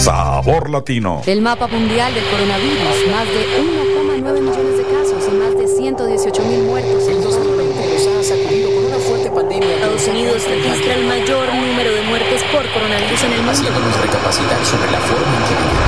Sabor Latino. El mapa mundial del coronavirus, más de 1,9 millones de casos y más de 118,000 muertos. El 2020 nos ha sacudido con una fuerte pandemia. Estados Unidos registra el mayor número de muertes por coronavirus en el mundo. Haciéndonos recapacitar sobre la forma en que vivimos.